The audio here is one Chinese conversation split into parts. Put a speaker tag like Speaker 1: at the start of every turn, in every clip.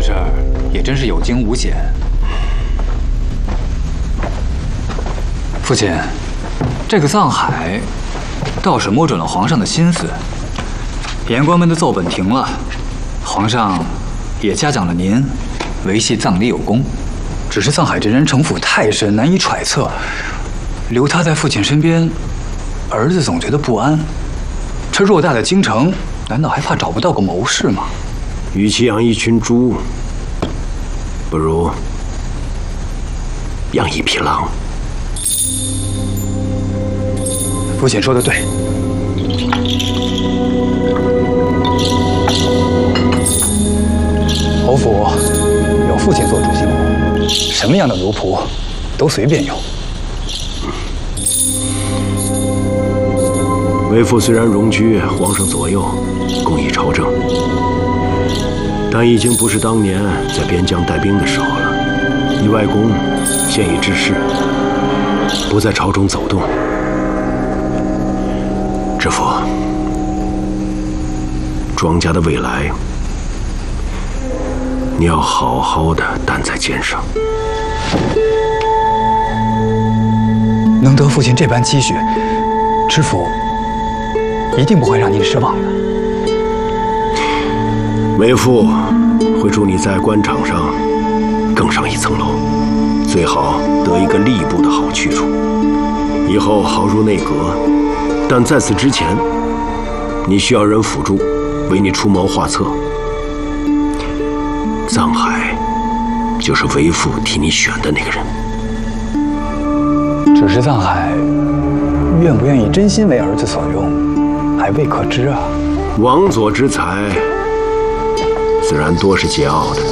Speaker 1: 这儿也真是有惊无险。父亲，这个藏海倒是摸准了皇上的心思，言官们的奏本停了，皇上也嘉奖了您维系藏里有功。只是藏海这人城府太深，难以揣测，留他在父亲身边，儿子总觉得不安。这偌大的京城，难道还怕找不到个谋士吗？
Speaker 2: 与其养一群猪，不如养一匹狼。
Speaker 1: 父亲说的对。侯府有父亲做主心骨，什么样的奴仆都随便用。
Speaker 2: 为父虽然荣居皇上左右，供议朝政，但已经不是当年在边疆带兵的时候了。以外公现已致仕，不在朝中走动。知府，庄家的未来，你要好好的担在肩上。
Speaker 1: 能得父亲这般期许，知府一定不会让您失望的。
Speaker 2: 为父会祝你在官场上更上一层楼，最好得一个吏部的好去处，以后好入内阁。但在此之前，你需要人辅助，为你出谋划策。藏海就是为父替你选的那个人。
Speaker 1: 只是藏海愿不愿意真心为儿子所用，还未可知啊。
Speaker 2: 王佐之才，自然多是桀骜的。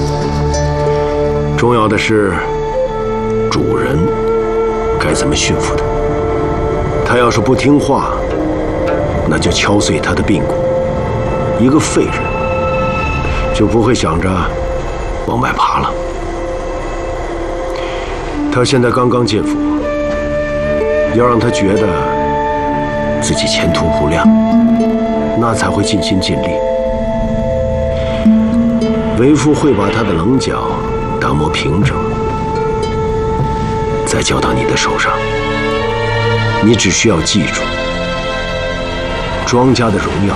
Speaker 2: 重要的是，主人该怎么驯服他。他要是不听话，那就敲碎他的髌骨。一个废人，就不会想着往外爬了。他现在刚刚进府，要让他觉得自己前途无量，那才会尽心尽力。为父会把他的棱角打磨平整，再交到你的手上。你只需要记住，庄家的荣耀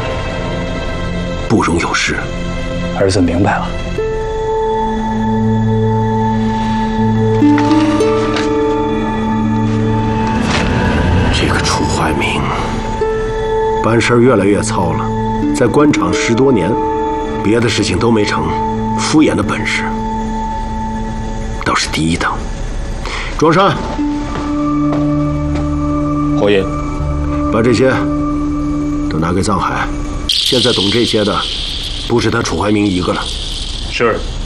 Speaker 2: 不容有失。
Speaker 1: 儿子明白了。
Speaker 2: 这个楚怀民办事越来越糙了，在官场10多年，别的事情都没成，敷衍的本事倒是第一等。庄山，
Speaker 3: 侯爷，
Speaker 2: 把这些都拿给藏海。现在懂这些的，不是他楚怀民一个了。
Speaker 3: 是。